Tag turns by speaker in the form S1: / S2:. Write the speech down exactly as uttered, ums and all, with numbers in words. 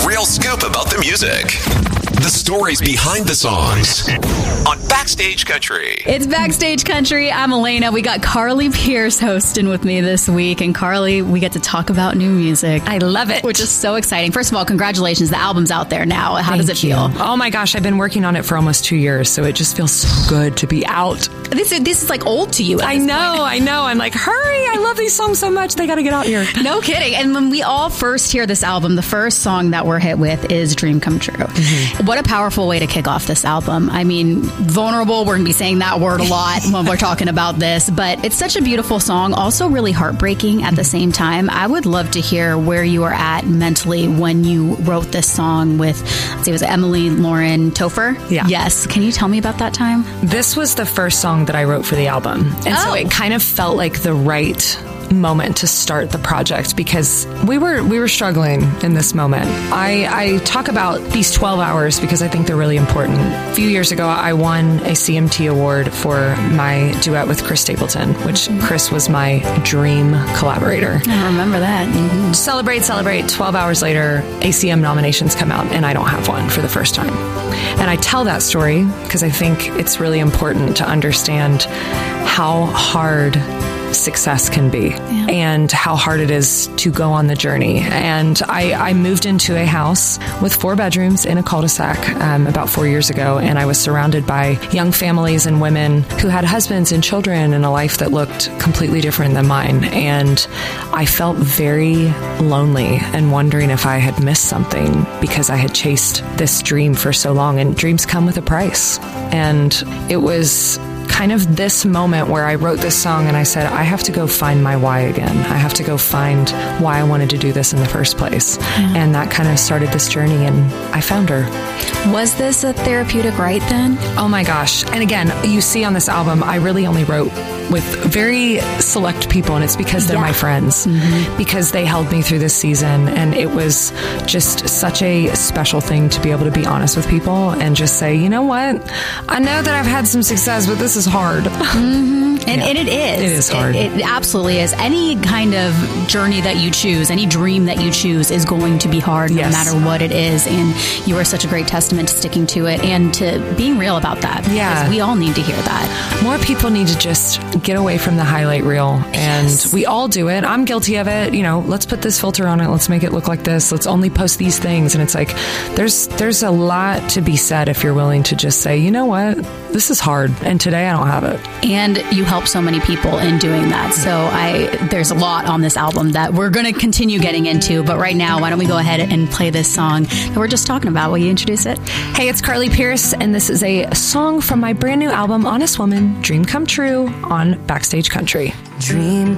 S1: real scoop about the music. The stories behind the songs on Backstage Country.
S2: It's Backstage Country. I'm Elena. We got Carly Pearce hosting with me this week. And Carly, we get to talk about new music.
S3: I love it.
S2: Which is so exciting. First of all, congratulations. The album's out there now. How
S3: Thank
S2: does it feel?
S3: You. Oh my gosh, I've been working on it for almost two years, so it just feels so good to be out.
S2: This is, this is like old to you.
S3: I know, point. I know. I'm like, hurry. I love these songs so much. They got to get out here.
S2: No kidding. And when we all first hear this album, the first song that we're hit with is Dream Come True. Mm-hmm. What a powerful way to kick off this album. I mean, vulnerable, we're going to be saying that word a lot when we're talking about this, but it's such a beautiful song, also really heartbreaking at the same time. I would love to hear where you were at mentally when you wrote this song with, let's see, was it Emily Lauren Topher?
S3: Yeah.
S2: Yes. Can you tell me about that time?
S3: This was the first song that I wrote for the album. And
S2: oh.
S3: so it kind of felt like the right moment to start the project because we were we were struggling in this moment. I, I talk about these twelve hours because I think they're really important. A few years ago, I won a C M T award for my duet with Chris Stapleton, which mm-hmm. Chris was my dream collaborator.
S2: I remember that. Mm-hmm.
S3: Celebrate, celebrate. twelve hours later, A C M nominations come out and I don't have one for the first time. And I tell that story because I think it's really important to understand how hard success can be yeah. and how hard it is to go on the journey. And I, I moved into a house with four bedrooms in a cul-de-sac um, about four years ago, and I was surrounded by young families and women who had husbands and children and a life that looked completely different than mine. And I felt very lonely and wondering if I had missed something because I had chased this dream for so long, and dreams come with a price. And it was kind of this moment where I wrote this song and I said, I have to go find my why again. I have to go find why I wanted to do this in the first place. Mm-hmm. And that kind of started this journey, and I found her.
S2: Was this a therapeutic write then?
S3: Oh my gosh. And again, you see on this album, I really only wrote with very select people, and it's because they're yeah. my friends, mm-hmm. because they held me through this season. And it was just such a special thing to be able to be honest with people and just say, you know what? I know that I've had some success, but this is hard.
S2: Mm-hmm. And, yeah. and it is.
S3: It is hard.
S2: It, it absolutely is. Any kind of journey that you choose, any dream that you choose is going to be hard
S3: yes.
S2: no matter what it is. And you are such a great testament to sticking to it and to being real about that.
S3: Yeah.
S2: Because we all need to hear that.
S3: More people need to just get away from the highlight reel. And yes. we all do it. I'm guilty of it. You know, let's put this filter on it. Let's make it look like this. Let's only post these things. And it's like, there's, there's a lot to be said if you're willing to just say, you know what? This is hard. And today I don't have it.
S2: And you help so many people in doing that. So I, there's a lot on this album that we're going to continue getting into. But right now, why don't we go ahead and play this song that we're just talking about? Will you introduce it?
S3: Hey, it's Carly Pearce, and this is a song from my brand new album, Honest Woman, Dream Come True, on Backstage Country.
S4: Dream